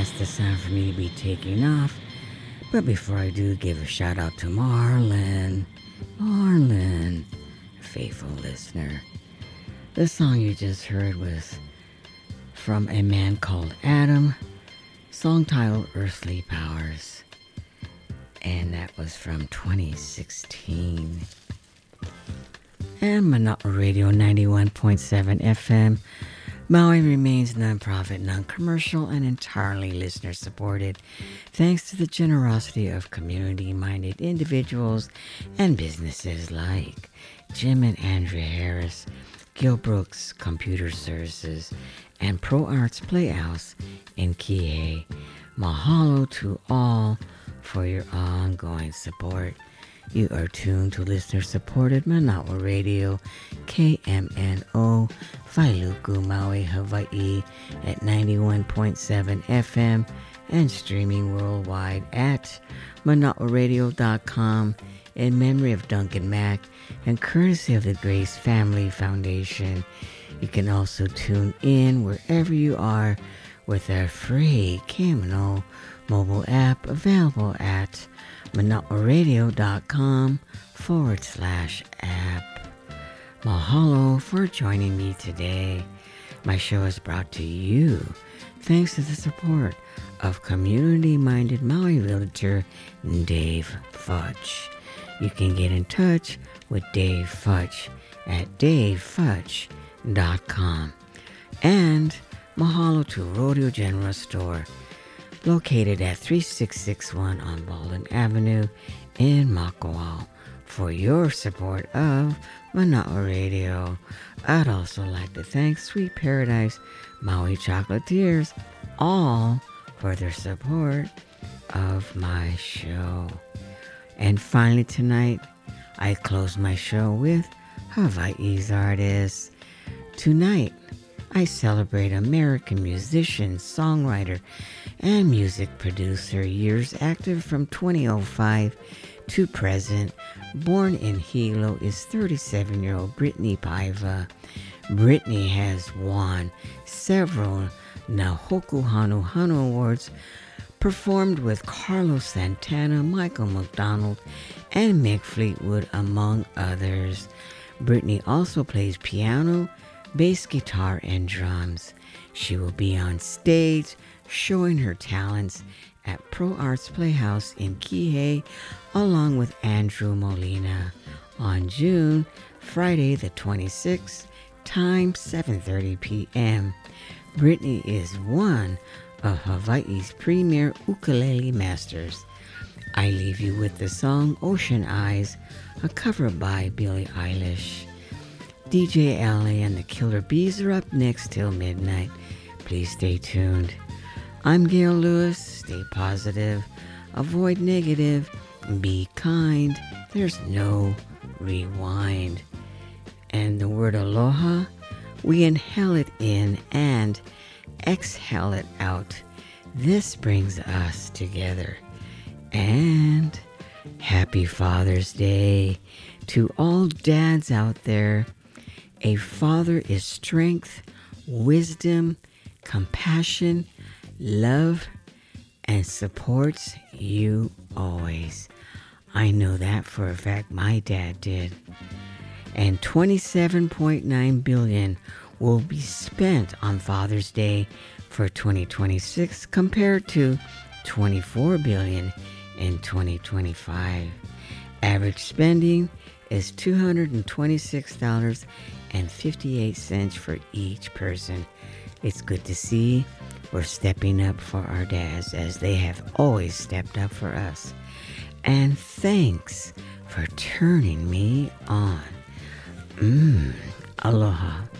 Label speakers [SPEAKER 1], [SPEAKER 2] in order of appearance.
[SPEAKER 1] the time for me to be taking off. But before I do, give a shout out to Marlon. Marlon, faithful listener. The song you just heard was from a man called Adam, song titled Earthly Powers. And that was from 2016. And Manapa Radio 91.7 FM. Maui remains non-profit, non-commercial, and entirely listener-supported, thanks to the generosity of community-minded individuals and businesses like Jim and Andrea Harris, Gil Brooks Computer Services, and Pro Arts Playhouse in Kihei. Mahalo to all for your ongoing support. You are tuned to listener-supported Manawa Radio, KMNO, Wailuku, Maui, Hawaii at 91.7 FM and streaming worldwide at manawaradio.com in memory of Duncan Mack and courtesy of the Grace Family Foundation. You can also tune in wherever you are with our free KMNO mobile app available at manawaradio.com/app. Mahalo for joining me today. My show is brought to you thanks to the support of community-minded Maui villager Dave Fudge. You can get in touch with Dave Fudge at davefudge.com. And mahalo to Rodeo General Store, located at 3661 on Baldwin Avenue in Makawao, for your support of Manawa Radio. I'd also like to thank Sweet Paradise Maui Chocolatiers, all for their support of my show. And finally tonight, I close my show with Hawaii's Artists. Tonight, I celebrate American musician, songwriter, and music producer, years active from 2005 to present. Born in Hilo is 37-year-old Brittany Paiva. Brittany has won several Nahoku Hanu Hanu Awards, performed with Carlos Santana, Michael McDonald, and Mick Fleetwood, among others. Brittany also plays piano, bass guitar, and drums. She will be on stage showing her talents at Pro Arts Playhouse in Kihei along with Andrew Molina on June, Friday the 26th, time 7:30 p.m. Brittany is one of Hawaii's premier ukulele masters. I leave you with the song Ocean Eyes, a cover by Billie Eilish. DJ LA and the Killer Bees are up next till midnight. Please stay tuned. I'm Gail Lewis. Stay positive, avoid negative, be kind. There's no rewind. And the word aloha, we inhale it in and exhale it out. This brings us together. And happy Father's Day to all dads out there. A father is strength, wisdom, compassion, love, and supports you always. I know that for a fact my dad did. And $27.9 billion will be spent on Father's Day for 2026 compared to $24 billion in 2025. Average spending is $226.58 for each person. It's good to see we're stepping up for our dads as they have always stepped up for us. And thanks for turning me on. Aloha.